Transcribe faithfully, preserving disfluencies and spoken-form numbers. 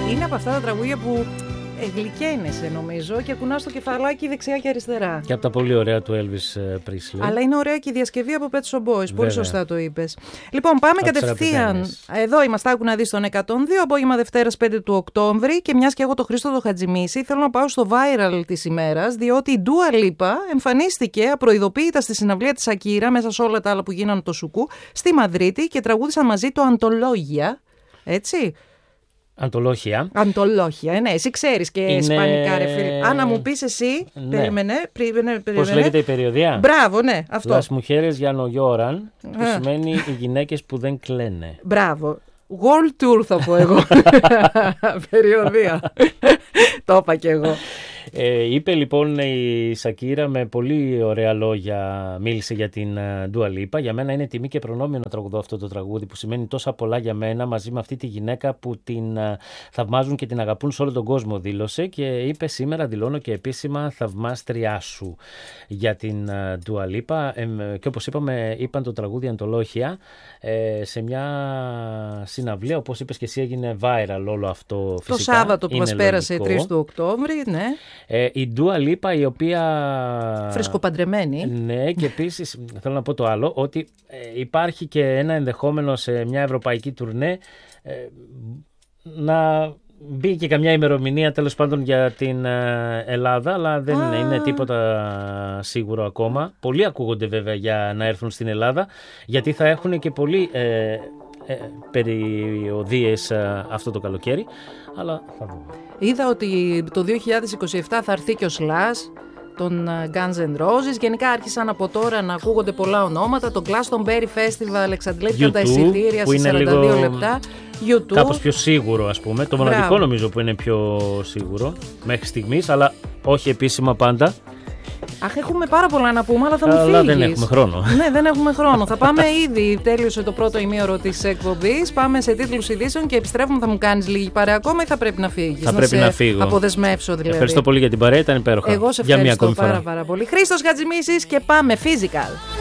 Είναι από αυτά τα τραγούδια που γλυκαίνεσαι νομίζω και κουνάς το κεφαλάκι δεξιά και αριστερά. Και από τα πολύ ωραία του Elvis Presley. Αλλά είναι ωραία και η διασκευή από Pet Shop Boys. Πολύ σωστά το είπες. Λοιπόν, πάμε από κατευθείαν. Εδώ είμαστε, άκου να δεις τον εκατόν δύο, απόγευμα Δευτέρας πέντε του Οκτώβρη. Και μιας και εγώ το Χρήστο το Χατζημίση, θέλω να πάω στο viral της ημέρας, διότι η Dua Lipa εμφανίστηκε απροειδοποίητα στη συναυλία της Shakira, μέσα σε όλα τα άλλα που γίνανε το σουκού, στη Μαδρίτη και τραγούδισαν μαζί το Αντολόγια. Έτσι. Αντολόγια. Αντολόγια, ναι, εσύ ξέρεις και είναι... ισπανικά, ρε φίλε. Αν να μου πεις εσύ, ναι. περίμενε, περίμενε, περίμενε. Πώς λέγεται η περιοδία? Μπράβο, ναι, αυτό. Las mujeres ya no lloran, που σημαίνει οι γυναίκες που δεν κλαίνε. Μπράβο. World Tour θα πω εγώ. Περιοδία. Το είπα και εγώ. Ε, είπε λοιπόν η Σακύρα με πολύ ωραία λόγια, μίλησε για την Dua Lipa. Για μένα είναι τιμή και προνόμιο να τραγουδώ αυτό το τραγούδι που σημαίνει τόσα πολλά για μένα, μαζί με αυτή τη γυναίκα που την θαυμάζουν και την αγαπούν σε όλο τον κόσμο, δήλωσε. Και είπε σήμερα δηλώνω και επίσημα θαυμάστριά σου για την Dua Lipa. Ε, και όπως είπαμε, είπαν το τραγούδι Αντολόγια ε, σε μια συναυλία, όπως είπες και εσύ, έγινε viral όλο αυτό φυσικά. Το Σάββατο που μας πέρασε τρεις του Οκτώβρη, ναι. Ε, η Dua Lipa, η οποία... φρεσκοπαντρεμένη. Ναι, και επίσης θέλω να πω το άλλο, ότι ε, υπάρχει και ένα ενδεχόμενο σε μια ευρωπαϊκή τουρνέ ε, να μπει και καμιά ημερομηνία τέλος πάντων για την ε, Ελλάδα, αλλά δεν ah. είναι τίποτα σίγουρο ακόμα. Πολλοί ακούγονται βέβαια για να έρθουν στην Ελλάδα, γιατί θα έχουν και πολλοί... Ε, Ε, περιοδίες ε, αυτό το καλοκαίρι, αλλά θα δούμε. Είδα ότι το δύο χιλιάδες είκοσι επτά θα έρθει και ο Slash των Guns N' Roses. Γενικά άρχισαν από τώρα να ακούγονται πολλά ονόματα. Το Glastonbury Festival εξαντλήθηκαν τα εισιτήρια σε σαράντα δύο λεπτά. γιου τού. Κάπως πιο σίγουρο, ας πούμε. Το μοναδικό Μπράβο. νομίζω που είναι πιο σίγουρο μέχρι στιγμής, αλλά όχι επίσημα πάντα. Αχ, έχουμε πάρα πολλά να πούμε, αλλά θα μου φύγεις. Αλλά δεν έχουμε χρόνο. Ναι, δεν έχουμε χρόνο. Θα πάμε ήδη, τέλειωσε το πρώτο ημίωρο της εκπομπής. Πάμε σε τίτλους ειδήσεων και επιστρέφουμε. Θα μου κάνεις λίγη παρέα ακόμα ή θα πρέπει να φύγεις? Θα να πρέπει σε να φύγω. Αποδεσμεύσω δηλαδή. Ευχαριστώ πολύ για την παρέα, ήταν υπέροχα. Εγώ σε ευχαριστώ πάρα, πάρα πολύ. Χρήστος Χατζημίσης και πάμε physical.